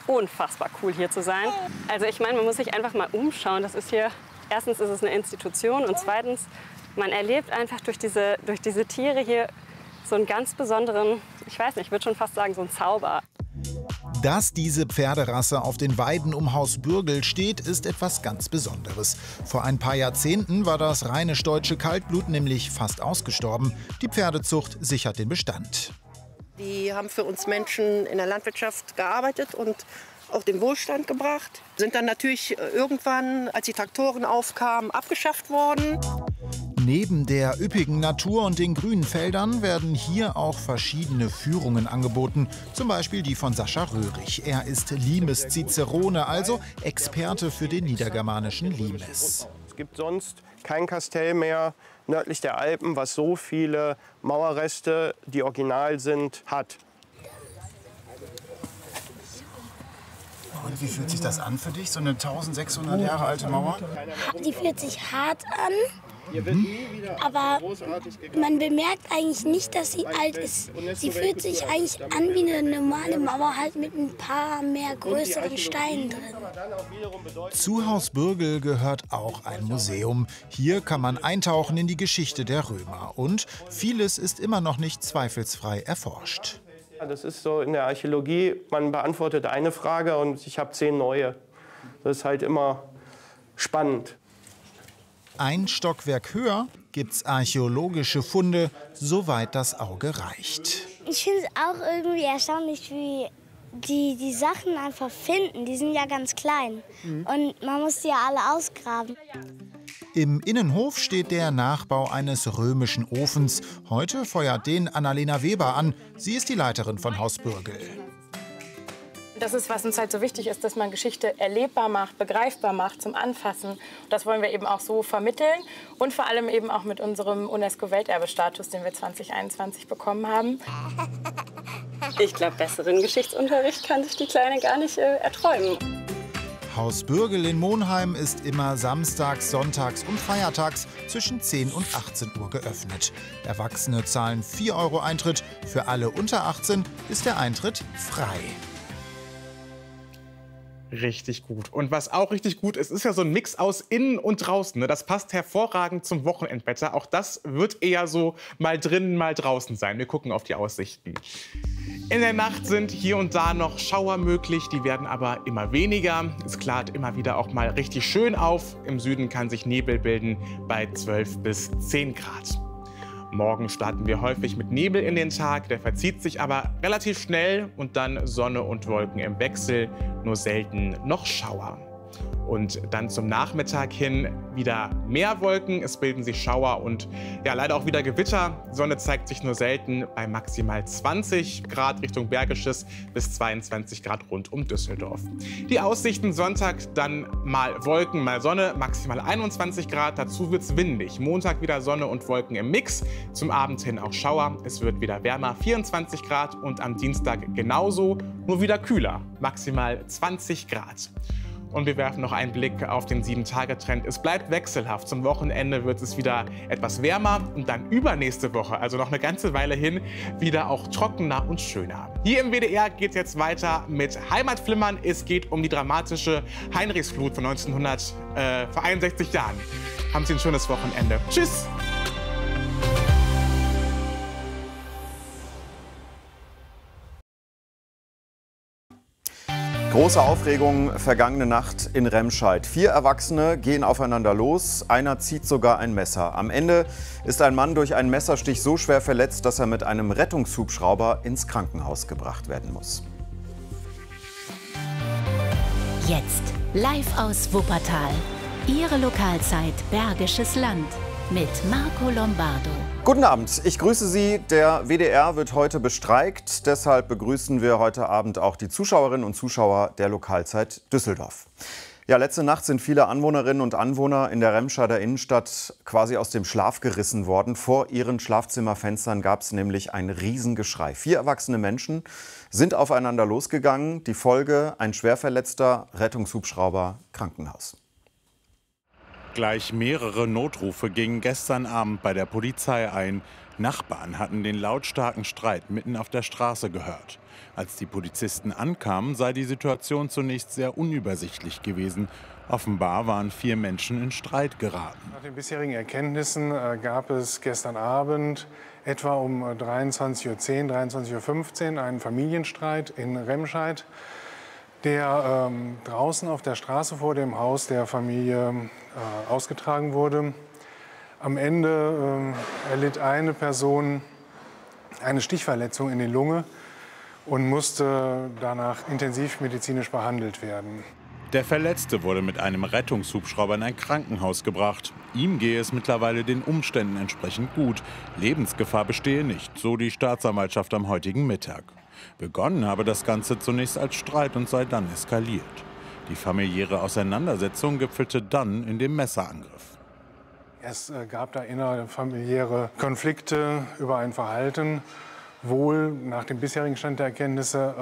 unfassbar cool, hier zu sein. Also ich meine, man muss sich einfach mal umschauen. Das ist hier, erstens ist es eine Institution und zweitens, man erlebt einfach durch diese Tiere hier so einen ganz besonderen, ich weiß nicht, ich würde schon fast sagen, so einen Zauber. Dass diese Pferderasse auf den Weiden um Haus Bürgel steht, ist etwas ganz Besonderes. Vor ein paar Jahrzehnten war das rheinisch-deutsche Kaltblut nämlich fast ausgestorben. Die Pferdezucht sichert den Bestand. Die haben für uns Menschen in der Landwirtschaft gearbeitet und auch den Wohlstand gebracht. Sind dann natürlich irgendwann, als die Traktoren aufkamen, abgeschafft worden. Neben der üppigen Natur und den grünen Feldern werden hier auch verschiedene Führungen angeboten. Zum Beispiel die von Sascha Röhrig. Er ist Limes Cicerone, also Experte für den niedergermanischen Limes. Es gibt sonst kein Kastell mehr nördlich der Alpen, was so viele Mauerreste, die original sind, hat. Und wie fühlt sich das an für dich, so eine 1600 Jahre alte Mauer? Die fühlt sich hart an. Aber man bemerkt eigentlich nicht, dass sie alt ist. Sie fühlt sich eigentlich an wie eine normale Mauer, halt mit ein paar mehr größeren Steinen drin. Zu Haus Bürgel gehört auch ein Museum. Hier kann man eintauchen in die Geschichte der Römer. Und vieles ist immer noch nicht zweifelsfrei erforscht. Das ist so in der Archäologie, man beantwortet eine Frage und ich habe 10 neue. Das ist halt immer spannend. Ein Stockwerk höher gibt's archäologische Funde, soweit das Auge reicht. Ich finde es auch irgendwie erstaunlich, wie die Sachen einfach finden. Die sind ja ganz klein und man muss die ja alle ausgraben. Im Innenhof steht der Nachbau eines römischen Ofens. Heute feuert den Annalena Weber an. Sie ist die Leiterin von Haus Bürgel. Das ist, was uns halt so wichtig ist, dass man Geschichte erlebbar macht, begreifbar macht, zum Anfassen. Das wollen wir eben auch so vermitteln und vor allem eben auch mit unserem UNESCO-Welterbestatus, den wir 2021 bekommen haben. Ich glaube, besseren Geschichtsunterricht kann sich die Kleine gar nicht erträumen. Haus Bürgel in Monheim ist immer samstags, sonntags und feiertags zwischen 10 und 18 Uhr geöffnet. Erwachsene zahlen 4 € Eintritt, für alle unter 18 ist der Eintritt frei. Richtig gut. Und was auch richtig gut ist, ist ja so ein Mix aus innen und draußen. Ne? Das passt hervorragend zum Wochenendwetter. Auch das wird eher so mal drinnen, mal draußen sein. Wir gucken auf die Aussichten. In der Nacht sind hier und da noch Schauer möglich, die werden aber immer weniger. Es klart immer wieder auch mal richtig schön auf. Im Süden kann sich Nebel bilden bei 12 bis 10 Grad. Morgen starten wir häufig mit Nebel in den Tag, der verzieht sich aber relativ schnell und dann Sonne und Wolken im Wechsel, nur selten noch Schauer. Und dann zum Nachmittag hin wieder mehr Wolken, es bilden sich Schauer und ja, leider auch wieder Gewitter. Die Sonne zeigt sich nur selten bei maximal 20 Grad Richtung Bergisches bis 22 Grad rund um Düsseldorf. Die Aussichten Sonntag dann mal Wolken, mal Sonne, maximal 21 Grad. Dazu wird es windig. Montag wieder Sonne und Wolken im Mix, zum Abend hin auch Schauer. Es wird wieder wärmer, 24 Grad und am Dienstag genauso, nur wieder kühler, maximal 20 Grad. Und wir werfen noch einen Blick auf den 7-Tage-Trend. Es bleibt wechselhaft. Zum Wochenende wird es wieder etwas wärmer und dann übernächste Woche, also noch eine ganze Weile hin, wieder auch trockener und schöner. Hier im WDR geht es jetzt weiter mit Heimatflimmern. Es geht um die dramatische Heinrichsflut von 1961 Jahren. Haben Sie ein schönes Wochenende. Tschüss! Große Aufregung vergangene Nacht in Remscheid. 4 Erwachsene gehen aufeinander los, einer zieht sogar ein Messer. Am Ende ist ein Mann durch einen Messerstich so schwer verletzt, dass er mit einem Rettungshubschrauber ins Krankenhaus gebracht werden muss. Jetzt live aus Wuppertal. Ihre Lokalzeit Bergisches Land mit Marco Lombardo. Guten Abend, ich grüße Sie. Der WDR wird heute bestreikt. Deshalb begrüßen wir heute Abend auch die Zuschauerinnen und Zuschauer der Lokalzeit Düsseldorf. Ja, letzte Nacht sind viele Anwohnerinnen und Anwohner in der Remscheider Innenstadt quasi aus dem Schlaf gerissen worden. Vor ihren Schlafzimmerfenstern gab es nämlich ein Riesengeschrei. 4 erwachsene Menschen sind aufeinander losgegangen. Die Folge: ein Schwerverletzter, Rettungshubschrauber, Krankenhaus. Gleich mehrere Notrufe gingen gestern Abend bei der Polizei ein. Nachbarn hatten den lautstarken Streit mitten auf der Straße gehört. Als die Polizisten ankamen, sei die Situation zunächst sehr unübersichtlich gewesen. Offenbar waren 4 Menschen in Streit geraten. Nach den bisherigen Erkenntnissen gab es gestern Abend etwa um 23:10 Uhr, 23:15 Uhr einen Familienstreit in Remscheid, der draußen auf der Straße vor dem Haus der Familie ausgetragen wurde. Am Ende erlitt eine Person eine Stichverletzung in die Lunge und musste danach intensivmedizinisch behandelt werden. Der Verletzte wurde mit einem Rettungshubschrauber in ein Krankenhaus gebracht. Ihm gehe es mittlerweile den Umständen entsprechend gut. Lebensgefahr bestehe nicht, so die Staatsanwaltschaft am heutigen Mittag. Begonnen habe das Ganze zunächst als Streit und sei dann eskaliert. Die familiäre Auseinandersetzung gipfelte dann in dem Messerangriff. Es gab da innerfamiliäre Konflikte über ein Verhalten. Wohl nach dem bisherigen Stand der Erkenntnisse.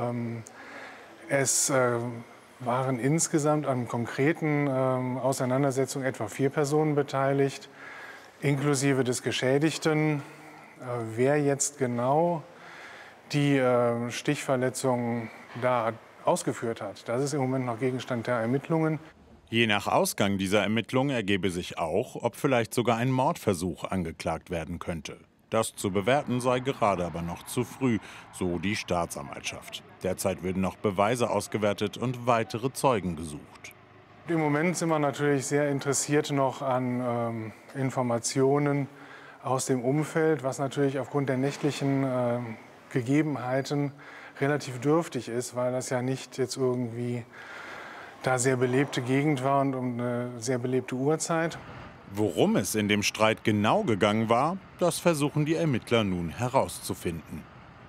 Es waren insgesamt an konkreten Auseinandersetzungen etwa 4 Personen beteiligt, inklusive des Geschädigten. Wer jetzt genau die Stichverletzung da ausgeführt hat, das ist im Moment noch Gegenstand der Ermittlungen. Je nach Ausgang dieser Ermittlungen ergebe sich auch, ob vielleicht sogar ein Mordversuch angeklagt werden könnte. Das zu bewerten sei gerade aber noch zu früh, so die Staatsanwaltschaft. Derzeit werden noch Beweise ausgewertet und weitere Zeugen gesucht. Im Moment sind wir natürlich sehr interessiert noch an Informationen aus dem Umfeld, was natürlich aufgrund der nächtlichen Gegebenheiten relativ dürftig ist, weil das ja nicht jetzt irgendwie da sehr belebte Gegend war und um eine sehr belebte Uhrzeit. Worum es in dem Streit genau gegangen war, das versuchen die Ermittler nun herauszufinden.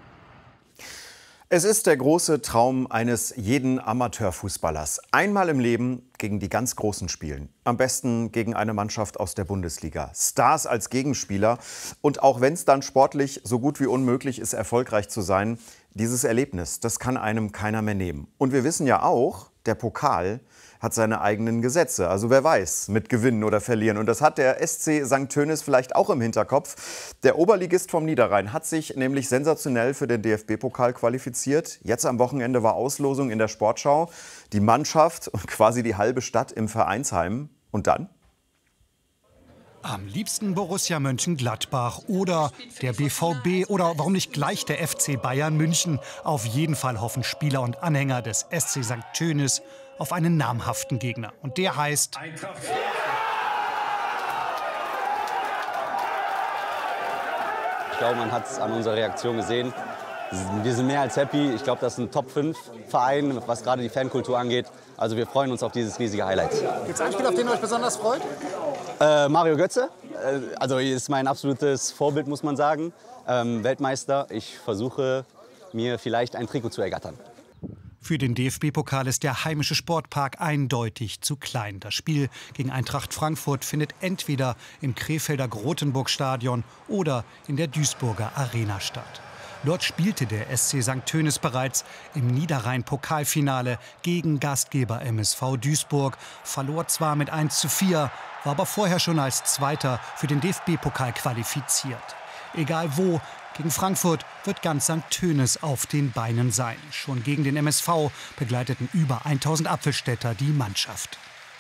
Es ist der große Traum eines jeden Amateurfußballers. Einmal im Leben gegen die ganz Großen spielen. Am besten gegen eine Mannschaft aus der Bundesliga. Stars als Gegenspieler. Und auch wenn es dann sportlich so gut wie unmöglich ist, erfolgreich zu sein, dieses Erlebnis, das kann einem keiner mehr nehmen. Und wir wissen ja auch, der Pokal hat seine eigenen Gesetze. Also wer weiß, mit Gewinnen oder Verlieren. Und das hat der SC St. Tönis vielleicht auch im Hinterkopf. Der Oberligist vom Niederrhein hat sich nämlich sensationell für den DFB-Pokal qualifiziert. Jetzt am Wochenende war Auslosung in der Sportschau. Die Mannschaft und quasi die halbe Stadt im Vereinsheim. Und dann? Am liebsten Borussia Mönchengladbach oder der BVB oder warum nicht gleich der FC Bayern München. Auf jeden Fall hoffen Spieler und Anhänger des SC St. Tönis auf einen namhaften Gegner. Und der heißt Eintracht. Ich glaube, man hat es an unserer Reaktion gesehen. Wir sind mehr als happy. Ich glaube, das ist ein Top-5-Verein, was gerade die Fankultur angeht. Also wir freuen uns auf dieses riesige Highlight. Gibt es einen Spieler, auf den ihr euch besonders freut? Mario Götze. Also ist mein absolutes Vorbild, muss man sagen. Weltmeister. Ich versuche, mir vielleicht ein Trikot zu ergattern. Für den DFB-Pokal ist der heimische Sportpark eindeutig zu klein. Das Spiel gegen Eintracht Frankfurt findet entweder im Krefelder Grotenburg-Stadion oder in der Duisburger Arena statt. Dort spielte der SC St. Tönis bereits im Niederrhein-Pokalfinale gegen Gastgeber MSV Duisburg, verlor zwar mit 1:4, war aber vorher schon als Zweiter für den DFB-Pokal qualifiziert. Egal wo, gegen Frankfurt wird ganz St. Tönis auf den Beinen sein. Schon gegen den MSV begleiteten über 1000 Apfelstädter die Mannschaft.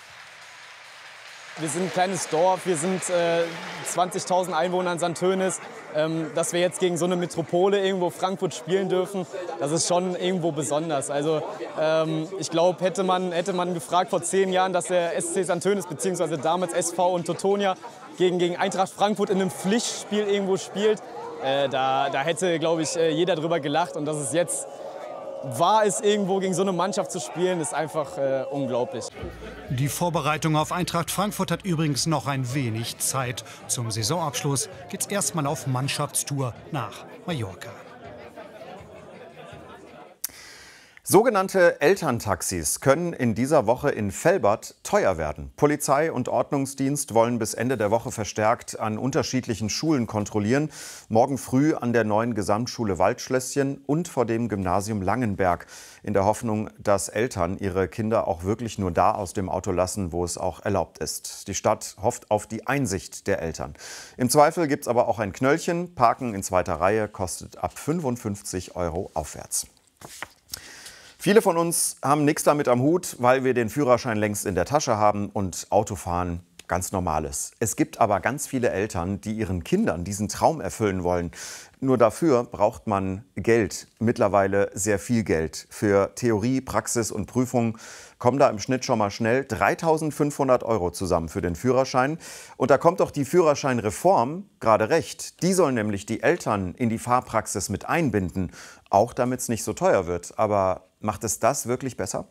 Wir sind ein kleines Dorf, wir sind 20.000 Einwohner in St. Tönis. Dass wir jetzt gegen so eine Metropole irgendwo Frankfurt spielen dürfen, das ist schon irgendwo besonders. Also ich glaube, hätte man gefragt vor 10 Jahren, dass der SC St. Tönis bzw. damals SV und Teutonia gegen Eintracht Frankfurt in einem Pflichtspiel irgendwo spielt, da hätte, glaube ich, jeder drüber gelacht. Und dass es jetzt war, es irgendwo gegen so eine Mannschaft zu spielen, ist einfach unglaublich. Die Vorbereitung auf Eintracht Frankfurt hat übrigens noch ein wenig Zeit. Zum Saisonabschluss geht's erstmal auf Mannschaftstour nach Mallorca. Sogenannte Elterntaxis können in dieser Woche in Velbert teuer werden. Polizei und Ordnungsdienst wollen bis Ende der Woche verstärkt an unterschiedlichen Schulen kontrollieren. Morgen früh an der neuen Gesamtschule Waldschlösschen und vor dem Gymnasium Langenberg. In der Hoffnung, dass Eltern ihre Kinder auch wirklich nur da aus dem Auto lassen, wo es auch erlaubt ist. Die Stadt hofft auf die Einsicht der Eltern. Im Zweifel gibt es aber auch ein Knöllchen. Parken in zweiter Reihe kostet ab 55 € aufwärts. Viele von uns haben nichts damit am Hut, weil wir den Führerschein längst in der Tasche haben und Autofahren ganz normal ist. Es gibt aber ganz viele Eltern, die ihren Kindern diesen Traum erfüllen wollen. Nur dafür braucht man Geld, mittlerweile sehr viel Geld. Für Theorie, Praxis und Prüfung kommen da im Schnitt schon mal schnell 3.500 € zusammen für den Führerschein. Und da kommt doch die Führerscheinreform gerade recht. Die soll nämlich die Eltern in die Fahrpraxis mit einbinden, auch damit es nicht so teuer wird. Aber macht es das wirklich besser?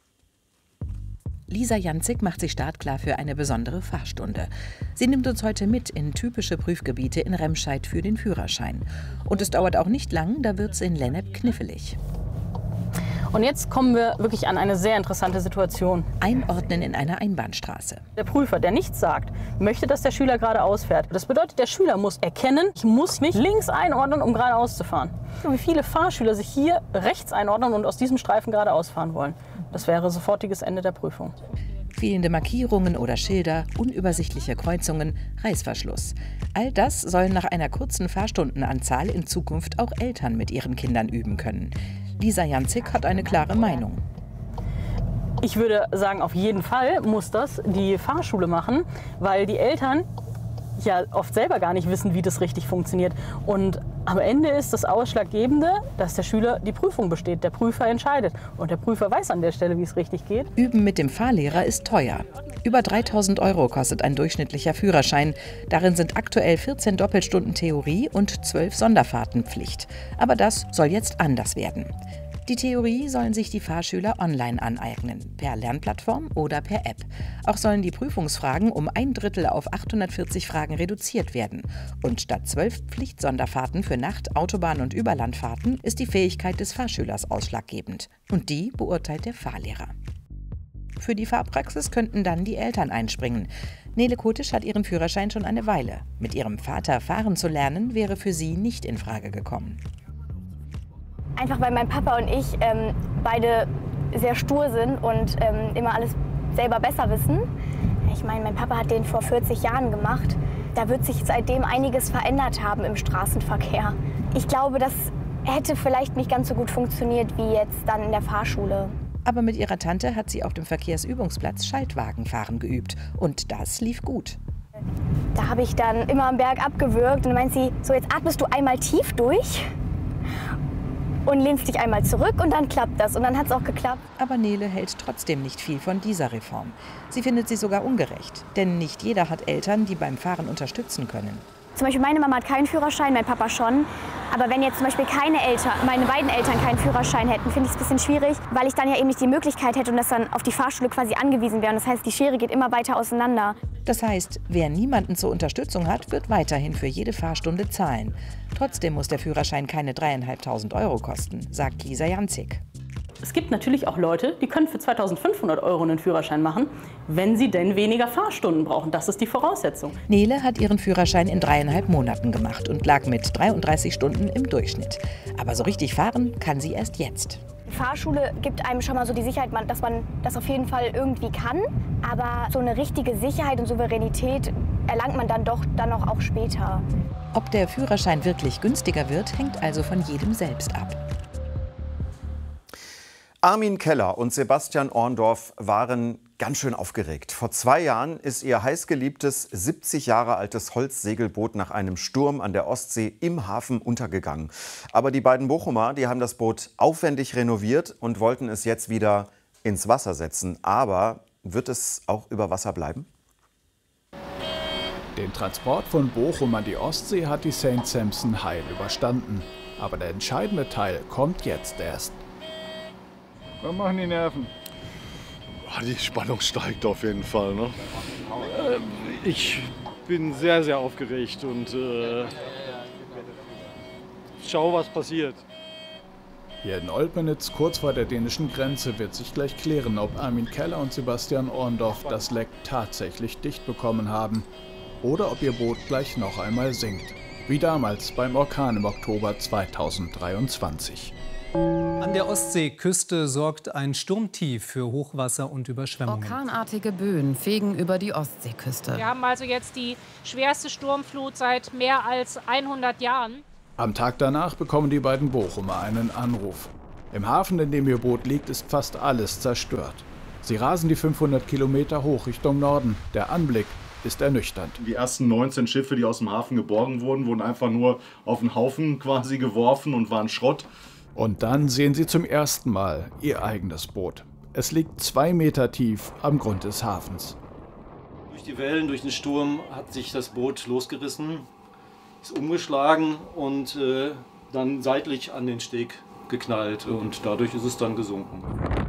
Lisa Janzig macht sich startklar für eine besondere Fahrstunde. Sie nimmt uns heute mit in typische Prüfgebiete in Remscheid für den Führerschein. Und es dauert auch nicht lang, da wird's in Lennep knifflig. Und jetzt kommen wir wirklich an eine sehr interessante Situation. Einordnen in einer Einbahnstraße. Der Prüfer, der nichts sagt, möchte, dass der Schüler geradeaus fährt. Das bedeutet, der Schüler muss erkennen, ich muss mich links einordnen, um geradeaus zu fahren. Wie viele Fahrschüler sich hier rechts einordnen und aus diesem Streifen geradeaus fahren wollen. Das wäre sofortiges Ende der Prüfung. Fehlende Markierungen oder Schilder, unübersichtliche Kreuzungen, Reißverschluss. All das sollen nach einer kurzen Fahrstundenanzahl in Zukunft auch Eltern mit ihren Kindern üben können. Lisa Janzig hat eine klare Meinung. Ich würde sagen, auf jeden Fall muss das die Fahrschule machen, weil die Eltern ja oft selber gar nicht wissen, wie das richtig funktioniert. Und amEnde ist das Ausschlaggebende, dass der Schüler die Prüfung besteht. Der Prüfer entscheidet. Und der Prüfer weiß an der Stelle, wie es richtig geht. Üben mit dem Fahrlehrer ist teuer. Über 3.000 € kostet ein durchschnittlicher Führerschein. Darin sind aktuell 14 Doppelstunden Theorie und 12 Sonderfahrten Pflicht. Aber das soll jetzt anders werden. Die Theorie sollen sich die Fahrschüler online aneignen, per Lernplattform oder per App. Auch sollen die Prüfungsfragen um 1/3 auf 840 Fragen reduziert werden. Und statt 12 Pflichtsonderfahrten für Nacht-, Autobahn- und Überlandfahrten ist die Fähigkeit des Fahrschülers ausschlaggebend. Und die beurteilt der Fahrlehrer. Für die Fahrpraxis könnten dann die Eltern einspringen. Nele Kotisch hat ihren Führerschein schon eine Weile. Mit ihrem Vater fahren zu lernen, wäre für sie nicht in Frage gekommen. Einfach weil mein Papa und ich beide sehr stur sind und immer alles selber besser wissen. Ich meine, mein Papa hat den vor 40 Jahren gemacht. Da wird sich seitdem einiges verändert haben im Straßenverkehr. Ich glaube, das hätte vielleicht nicht ganz so gut funktioniert wie jetzt dann in der Fahrschule. Aber mit ihrer Tante hat sie auf dem Verkehrsübungsplatz Schaltwagenfahren geübt. Und das lief gut. Da habe ich dann immer am Berg abgewürgt und dann meint sie, so jetzt atmest du einmal tief durch und lehnst dich einmal zurück und dann klappt das. Und dann hat es auch geklappt. Aber Nele hält trotzdem nicht viel von dieser Reform. Sie findet sie sogar ungerecht. Denn nicht jeder hat Eltern, die beim Fahren unterstützen können. Zum Beispiel meine Mama hat keinen Führerschein, mein Papa schon. Aber wenn jetzt zum Beispiel meine beiden Eltern keinen Führerschein hätten, finde ich es ein bisschen schwierig, weil ich dann ja eben nicht die Möglichkeit hätte und das dann auf die Fahrschule quasi angewiesen wäre. Und das heißt, die Schere geht immer weiter auseinander. Das heißt, wer niemanden zur Unterstützung hat, wird weiterhin für jede Fahrstunde zahlen. Trotzdem muss der Führerschein keine 3.500 € kosten, sagt Lisa Janzig. Es gibt natürlich auch Leute, die können für 2.500 € einen Führerschein machen, wenn sie denn weniger Fahrstunden brauchen. Das ist die Voraussetzung. Nele hat ihren Führerschein in 3,5 Monaten gemacht und lag mit 33 Stunden im Durchschnitt. Aber so richtig fahren kann sie erst jetzt. Die Fahrschule gibt einem schon mal so die Sicherheit, dass man das auf jeden Fall irgendwie kann. Aber so eine richtige Sicherheit und Souveränität erlangt man dann doch auch später. Ob der Führerschein wirklich günstiger wird, hängt also von jedem selbst ab. Armin Keller und Sebastian Orndorff waren ganz schön aufgeregt. Vor 2 Jahren ist ihr heißgeliebtes 70 Jahre altes Holzsegelboot nach einem Sturm an der Ostsee im Hafen untergegangen. Aber die beiden Bochumer, die haben das Boot aufwendig renoviert und wollten es jetzt wieder ins Wasser setzen. Aber wird es auch über Wasser bleiben? Den Transport von Bochum an die Ostsee hat die St. Sampson heil überstanden. Aber der entscheidende Teil kommt jetzt erst. Was machen die Nerven? Die Spannung steigt auf jeden Fall. Ne? Ich bin sehr, sehr aufgeregt und schau, was passiert. Hier in Olpenitz, kurz vor der dänischen Grenze, wird sich gleich klären, ob Armin Keller und Sebastian Orndorff das Leck tatsächlich dicht bekommen haben oder ob ihr Boot gleich noch einmal sinkt. Wie damals beim Orkan im Oktober 2023. An der Ostseeküste sorgt ein Sturmtief für Hochwasser und Überschwemmungen. Orkanartige Böen fegen über die Ostseeküste. Wir haben also jetzt die schwerste Sturmflut seit mehr als 100 Jahren. Am Tag danach bekommen die beiden Bochumer einen Anruf. Im Hafen, in dem ihr Boot liegt, ist fast alles zerstört. Sie rasen die 500 Kilometer hoch Richtung Norden. Der Anblick ist ernüchternd. Die ersten 19 Schiffe, die aus dem Hafen geborgen wurden, wurden einfach nur auf den Haufen quasi geworfen und waren Schrott. Und dann sehen sie zum ersten Mal ihr eigenes Boot. Es liegt 2 Meter tief am Grund des Hafens. Durch die Wellen, durch den Sturm hat sich das Boot losgerissen, ist umgeschlagen und dann seitlich an den Steg geknallt und dadurch ist es dann gesunken.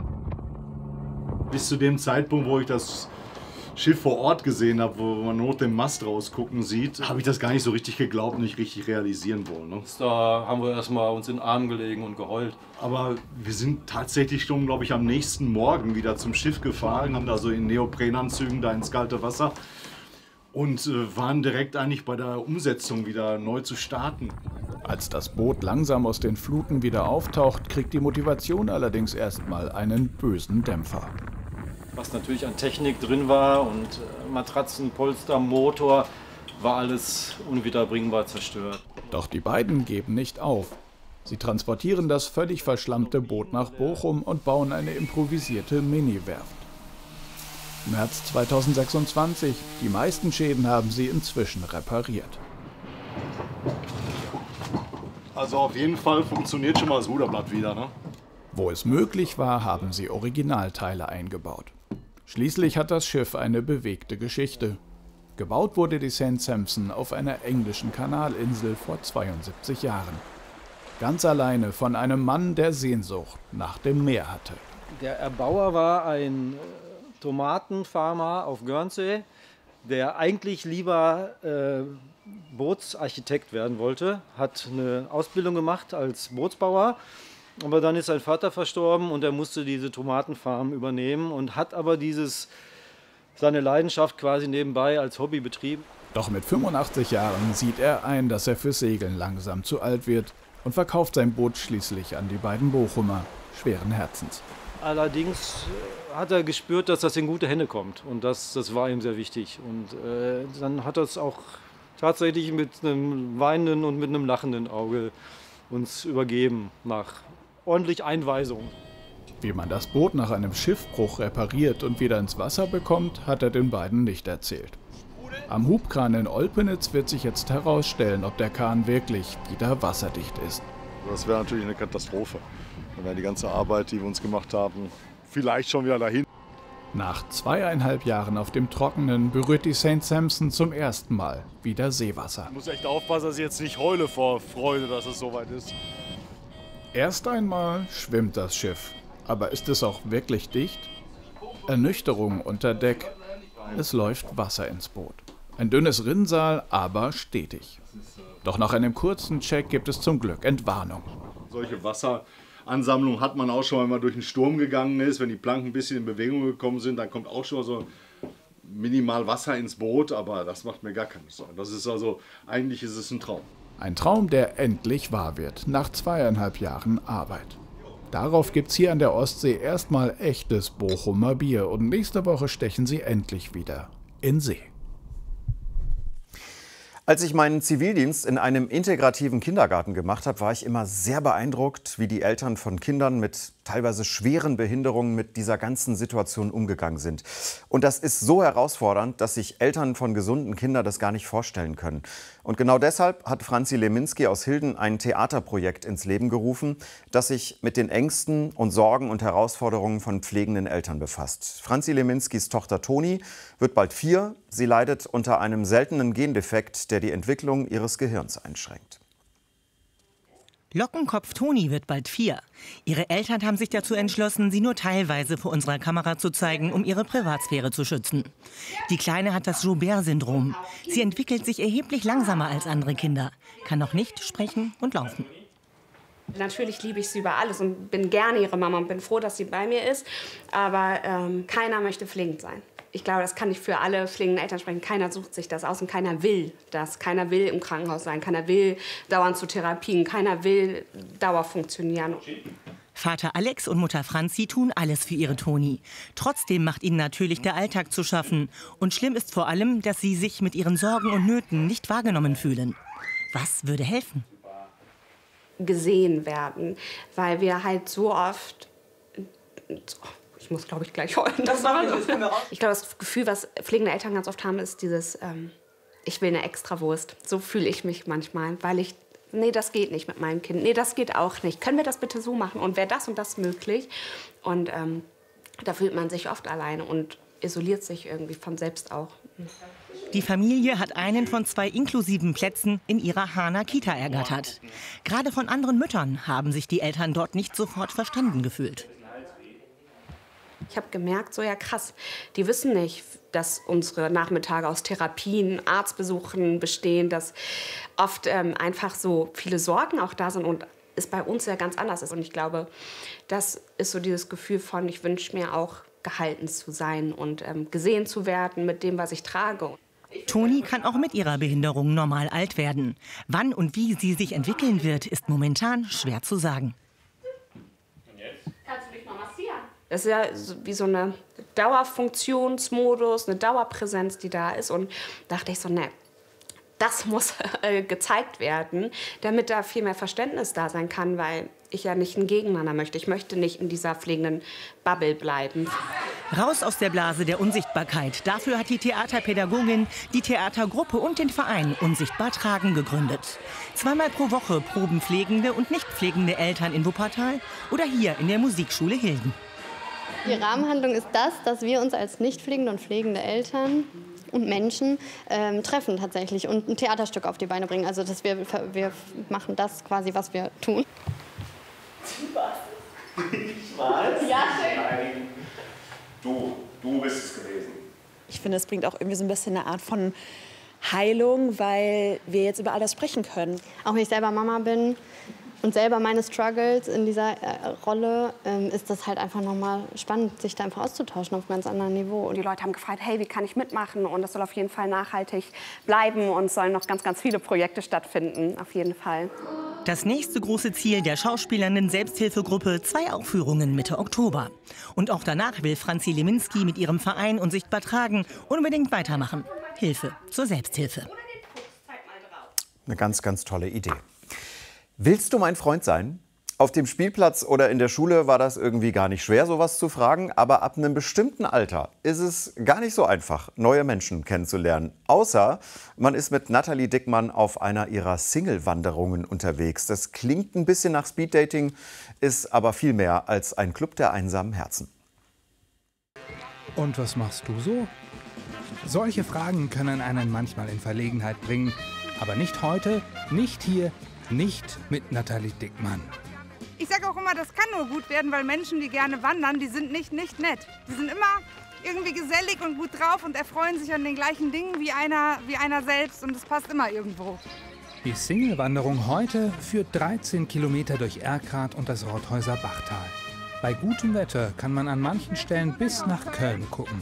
Bis zu dem Zeitpunkt, wo ich das Schiff vor Ort gesehen habe, wo man nur den Mast rausgucken sieht, habe ich das gar nicht so richtig geglaubt und nicht richtig realisieren wollen. Ne? Da haben wir erstmal uns in den Arm gelegen und geheult. Aber wir sind tatsächlich schon, glaube ich, am nächsten Morgen wieder zum Schiff gefahren, haben da so in Neoprenanzügen da ins kalte Wasser und waren direkt eigentlich bei der Umsetzung wieder neu zu starten. Als das Boot langsam aus den Fluten wieder auftaucht, kriegt die Motivation allerdings erstmal einen bösen Dämpfer. Was natürlich an Technik drin war und Matratzen, Polster, Motor, war alles unwiederbringbar zerstört. Doch die beiden geben nicht auf. Sie transportieren das völlig verschlammte Boot nach Bochum und bauen eine improvisierte Mini-Werft. März 2026. Die meisten Schäden haben sie inzwischen repariert. Also auf jeden Fall funktioniert schon mal das Ruderblatt wieder, ne? Wo es möglich war, haben sie Originalteile eingebaut. Schließlich hat das Schiff eine bewegte Geschichte. Gebaut wurde die St. Sampson auf einer englischen Kanalinsel vor 72 Jahren. Ganz alleine von einem Mann, der Sehnsucht nach dem Meer hatte. Der Erbauer war ein Tomatenfarmer auf Guernsey, der eigentlich lieber Bootsarchitekt werden wollte, hat eine Ausbildung gemacht als Bootsbauer. Aber dann ist sein Vater verstorben und er musste diese Tomatenfarm übernehmen und hat aber seine Leidenschaft quasi nebenbei als Hobby betrieben. Doch mit 85 Jahren sieht er ein, dass er fürs Segeln langsam zu alt wird und verkauft sein Boot schließlich an die beiden Bochumer, schweren Herzens. Allerdings hat er gespürt, dass das in gute Hände kommt und das war ihm sehr wichtig. Und dann hat er es auch tatsächlich mit einem weinenden und mit einem lachenden Auge uns übergeben nach ordentlich Einweisung. Wie man das Boot nach einem Schiffbruch repariert und wieder ins Wasser bekommt, hat er den beiden nicht erzählt. Am Hubkran in Olpenitz wird sich jetzt herausstellen, ob der Kahn wirklich wieder wasserdicht ist. Das wäre natürlich eine Katastrophe. Dann wäre die ganze Arbeit, die wir uns gemacht haben, vielleicht schon wieder dahin. Nach 2,5 Jahren auf dem Trockenen berührt die St. Sampson zum ersten Mal wieder Seewasser. Ich muss echt aufpassen, dass ich jetzt nicht heule vor Freude, dass es soweit ist. Erst einmal schwimmt das Schiff. Aber ist es auch wirklich dicht? Ernüchterung unter Deck. Es läuft Wasser ins Boot. Ein dünnes Rinnsal, aber stetig. Doch nach einem kurzen Check gibt es zum Glück Entwarnung. Solche Wasseransammlungen hat man auch schon, wenn man durch den Sturm gegangen ist. Wenn die Planken ein bisschen in Bewegung gekommen sind, dann kommt auch schon so minimal Wasser ins Boot. Aber das macht mir gar keine Sorgen. Das ist also, eigentlich ist es ein Traum. Ein Traum, der endlich wahr wird, nach 2,5 Jahren Arbeit. Darauf gibt's hier an der Ostsee erstmal echtes Bochumer Bier und nächste Woche stechen sie endlich wieder in See. Als ich meinen Zivildienst in einem integrativen Kindergarten gemacht habe, war ich immer sehr beeindruckt, wie die Eltern von Kindern mit teilweise schweren Behinderungen mit dieser ganzen Situation umgegangen sind. Und das ist so herausfordernd, dass sich Eltern von gesunden Kindern das gar nicht vorstellen können. Und genau deshalb hat Franzi Leminski aus Hilden ein Theaterprojekt ins Leben gerufen, das sich mit den Ängsten und Sorgen und Herausforderungen von pflegenden Eltern befasst. Franzi Leminskis Tochter Toni wird bald 4. Sie leidet unter einem seltenen Gendefekt, der die Entwicklung ihres Gehirns einschränkt. Lockenkopf Toni wird bald 4. Ihre Eltern haben sich dazu entschlossen, sie nur teilweise vor unserer Kamera zu zeigen, um ihre Privatsphäre zu schützen. Die Kleine hat das Joubert-Syndrom. Sie entwickelt sich erheblich langsamer als andere Kinder, kann noch nicht sprechen und laufen. Natürlich liebe ich sie über alles und bin gerne ihre Mama und bin froh, dass sie bei mir ist. Aber keiner möchte pflegend sein. Ich glaube, das kann nicht für alle pflegenden Eltern sprechen. Keiner sucht sich das aus und keiner will das. Keiner will im Krankenhaus sein, keiner will dauernd zu Therapien, keiner will dauerhaft funktionieren. Vater Alex und Mutter Franzi tun alles für ihre Toni. Trotzdem macht ihnen natürlich der Alltag zu schaffen. Und schlimm ist vor allem, dass sie sich mit ihren Sorgen und Nöten nicht wahrgenommen fühlen. Was würde helfen? Gesehen werden, weil wir halt so oft... Ich muss, glaube ich, gleich heulen. Ich glaube, das Gefühl, was pflegende Eltern ganz oft haben, ist dieses, ich will eine Extrawurst. So fühle ich mich manchmal, weil ich, nee, das geht nicht mit meinem Kind. Nee, das geht auch nicht. Können wir das bitte so machen? Und wäre das und das möglich? Und da fühlt man sich oft alleine und isoliert sich irgendwie von selbst auch. Die Familie hat einen von 2 inklusiven Plätzen in ihrer Hahner Kita ergattert. Gerade von anderen Müttern haben sich die Eltern dort nicht sofort verstanden gefühlt. Ich habe gemerkt, so ja krass, die wissen nicht, dass unsere Nachmittage aus Therapien, Arztbesuchen bestehen, dass oft einfach so viele Sorgen auch da sind und es bei uns ja ganz anders ist. Und ich glaube, das ist so dieses Gefühl von, ich wünsche mir auch gehalten zu sein und gesehen zu werden mit dem, was ich trage. Toni kann auch mit ihrer Behinderung normal alt werden. Wann und wie sie sich entwickeln wird, ist momentan schwer zu sagen. Kannst du dich mal massieren? Das ist ja wie so eine Dauerfunktionsmodus, eine Dauerpräsenz, die da ist. Und dachte ich so, ne, das muss gezeigt werden, damit da viel mehr Verständnis da sein kann, weil ich ja nicht ein Gegeneinander möchte. Ich möchte nicht in dieser pflegenden Bubble bleiben. Raus aus der Blase der Unsichtbarkeit. Dafür hat die Theaterpädagogin die Theatergruppe und den Verein Unsichtbar Tragen gegründet. 2-mal pro Woche proben pflegende und nicht pflegende Eltern in Wuppertal oder hier in der Musikschule Hilden. Die Rahmenhandlung ist das, dass wir uns als nicht pflegende und pflegende Eltern und Menschen treffen tatsächlich und ein Theaterstück auf die Beine bringen. Also dass wir machen das quasi, was wir tun. Ich weiß. Ja, schön. Du bist es gewesen. Ich finde, es bringt auch irgendwie so ein bisschen eine Art von Heilung, weil wir jetzt über all das sprechen können. Auch wenn ich selber Mama bin und selber meine Struggles in dieser Rolle, ist das halt einfach nochmal spannend, sich da einfach auszutauschen auf einem ganz anderen Niveau. Und die Leute haben gefragt, hey, wie kann ich mitmachen? Und das soll auf jeden Fall nachhaltig bleiben und es sollen noch ganz, ganz viele Projekte stattfinden, auf jeden Fall. Das nächste große Ziel der schauspielernden Selbsthilfegruppe, 2 Aufführungen Mitte Oktober. Und auch danach will Franzi Leminski mit ihrem Verein Unsichtbar Tragen unbedingt weitermachen. Hilfe zur Selbsthilfe. Eine ganz, ganz tolle Idee. Willst du mein Freund sein? Auf dem Spielplatz oder in der Schule war das irgendwie gar nicht schwer, sowas zu fragen. Aber ab einem bestimmten Alter ist es gar nicht so einfach, neue Menschen kennenzulernen. Außer man ist mit Nathalie Dickmann auf einer ihrer Single-Wanderungen unterwegs. Das klingt ein bisschen nach Speeddating, ist aber viel mehr als ein Club der einsamen Herzen. Und was machst du so? Solche Fragen können einen manchmal in Verlegenheit bringen. Aber nicht heute, nicht hier, nicht mit Nathalie Dickmann. Ich sage auch immer, das kann nur gut werden, weil Menschen, die gerne wandern, die sind nicht nett. Die sind immer irgendwie gesellig und gut drauf und erfreuen sich an den gleichen Dingen wie einer selbst und es passt immer irgendwo. Die Single-Wanderung heute führt 13 Kilometer durch Erkrath und das Rothäuser Bachtal. Bei gutem Wetter kann man an manchen Stellen bis nach Köln gucken.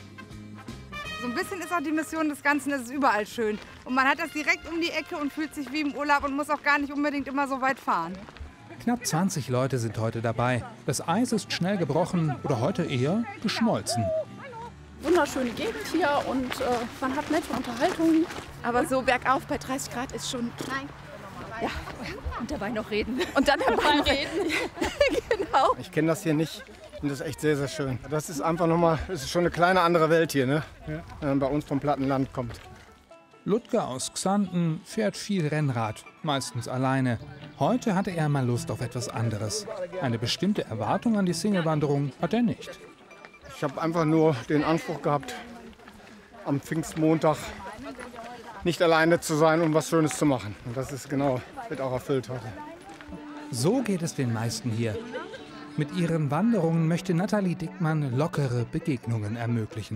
So ein bisschen ist auch die Mission des Ganzen, es ist überall schön. Und man hat das direkt um die Ecke und fühlt sich wie im Urlaub und muss auch gar nicht unbedingt immer so weit fahren. Knapp 20 Leute sind heute dabei. Das Eis ist schnell gebrochen oder heute eher geschmolzen. Wunderschöne Gegend hier und man hat nette Unterhaltungen. Aber so bergauf bei 30 Grad ist schon... Nein. Ja, und dabei noch reden. Und dann dabei noch reden. Genau. Ich kenne das hier nicht und das ist echt sehr, sehr schön. Das ist einfach nochmal, es ist schon eine kleine andere Welt hier, ne? Ja. Wenn man bei uns vom Plattenland kommt. Ludger aus Xanten fährt viel Rennrad, meistens alleine. Heute hatte er mal Lust auf etwas anderes. Eine bestimmte Erwartung an die Single-Wanderung hat er nicht. Ich habe einfach nur den Anspruch gehabt, am Pfingstmontag nicht alleine zu sein und was Schönes zu machen. Und das ist genau, wird auch erfüllt heute. So geht es den meisten hier. Mit ihren Wanderungen möchte Nathalie Dickmann lockere Begegnungen ermöglichen.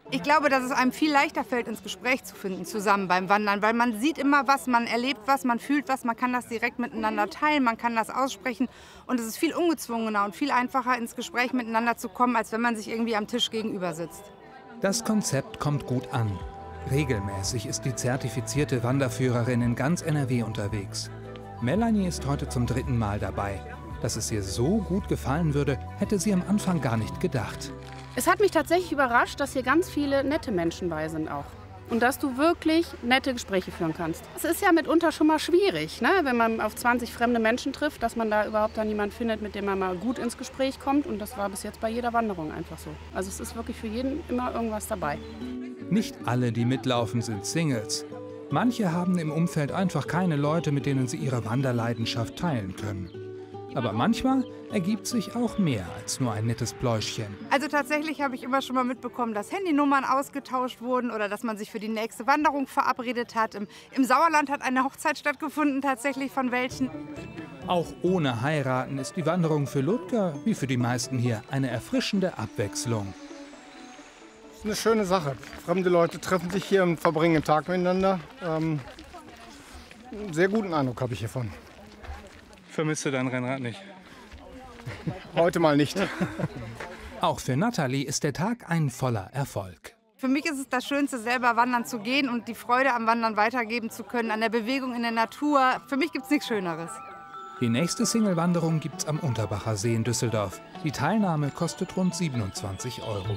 Ich glaube, dass es einem viel leichter fällt, ins Gespräch zu finden zusammen beim Wandern, weil man sieht immer was, man erlebt was, man fühlt was, man kann das direkt miteinander teilen, man kann das aussprechen und es ist viel ungezwungener und viel einfacher, ins Gespräch miteinander zu kommen, als wenn man sich irgendwie am Tisch gegenüber sitzt. Das Konzept kommt gut an. Regelmäßig ist die zertifizierte Wanderführerin in ganz NRW unterwegs. Melanie ist heute zum 3. Mal dabei. Dass es ihr so gut gefallen würde, hätte sie am Anfang gar nicht gedacht. Es hat mich tatsächlich überrascht, dass hier ganz viele nette Menschen bei sind auch. Und dass du wirklich nette Gespräche führen kannst. Es ist ja mitunter schon mal schwierig, ne? Wenn man auf 20 fremde Menschen trifft, dass man da überhaupt dann jemanden findet, mit dem man mal gut ins Gespräch kommt. Und das war bis jetzt bei jeder Wanderung einfach so. Also es ist wirklich für jeden immer irgendwas dabei. Nicht alle, die mitlaufen, sind Singles. Manche haben im Umfeld einfach keine Leute, mit denen sie ihre Wanderleidenschaft teilen können. Aber manchmal ergibt sich auch mehr als nur ein nettes Pläuschchen. Also tatsächlich habe ich immer schon mal mitbekommen, dass Handynummern ausgetauscht wurden oder dass man sich für die nächste Wanderung verabredet hat. Im Sauerland hat eine Hochzeit stattgefunden, tatsächlich von welchen. Auch ohne Heiraten ist die Wanderung für Ludger, wie für die meisten hier, eine erfrischende Abwechslung. Das ist eine schöne Sache. Fremde Leute treffen sich hier und verbringen den Tag miteinander. Einen sehr guten Eindruck habe ich hiervon. Vermisst du dein Rennrad nicht? Heute mal nicht. Auch für Nathalie ist der Tag ein voller Erfolg. Für mich ist es das Schönste, selber wandern zu gehen und die Freude am Wandern weitergeben zu können, an der Bewegung in der Natur. Für mich gibt es nichts Schöneres. Die nächste Single-Wanderung gibt's am Unterbacher See in Düsseldorf. Die Teilnahme kostet rund 27 €.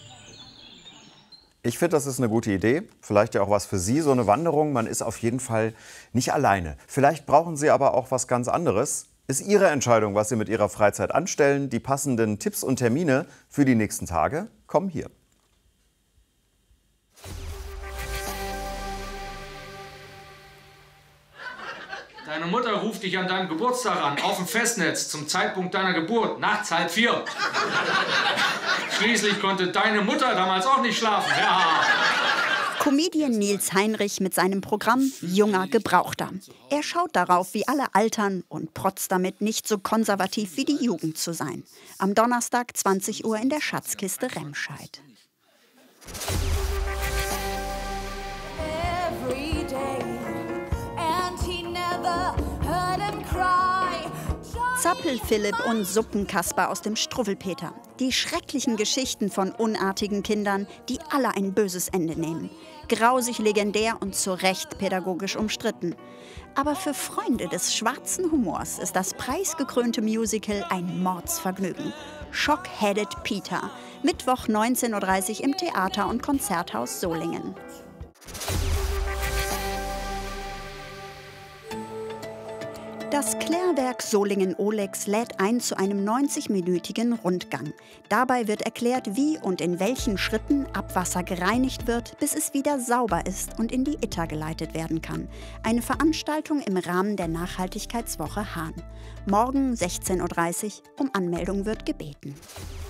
Ich finde, das ist eine gute Idee. Vielleicht ja auch was für Sie, so eine Wanderung. Man ist auf jeden Fall nicht alleine. Vielleicht brauchen Sie aber auch was ganz anderes. Ist Ihre Entscheidung, was Sie mit Ihrer Freizeit anstellen. Die passenden Tipps und Termine für die nächsten Tage kommen hier. Deine Mutter ruft dich an deinem Geburtstag an, auf dem Festnetz, zum Zeitpunkt deiner Geburt, nachts 3:30. Schließlich konnte deine Mutter damals auch nicht schlafen. Ja. Comedian Nils Heinrich mit seinem Programm Junger Gebrauchter. Er schaut darauf, wie alle altern und protzt damit, nicht so konservativ wie die Jugend zu sein. Am Donnerstag 20 Uhr in der Schatzkiste Remscheid. Zappel-Philipp und Suppenkasper aus dem Struwwelpeter. Die schrecklichen Geschichten von unartigen Kindern, die alle ein böses Ende nehmen. Grausig legendär und zu Recht pädagogisch umstritten. Aber für Freunde des schwarzen Humors ist das preisgekrönte Musical ein Mordsvergnügen. Shock-Headed Peter. Mittwoch 19:30 Uhr im Theater- und Konzerthaus Solingen. Das Klärwerk Solingen-Olex lädt ein zu einem 90-minütigen Rundgang. Dabei wird erklärt, wie und in welchen Schritten Abwasser gereinigt wird, bis es wieder sauber ist und in die Itter geleitet werden kann. Eine Veranstaltung im Rahmen der Nachhaltigkeitswoche Hahn. Morgen 16:30 Uhr, um Anmeldung wird gebeten.